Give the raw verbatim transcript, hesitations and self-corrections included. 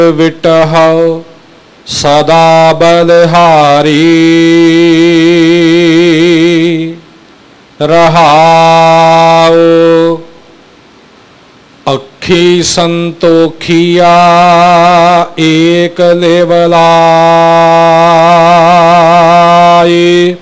विटहौ सदा बलहारी रहाओ। अखी संतोखिया एक लेवलाए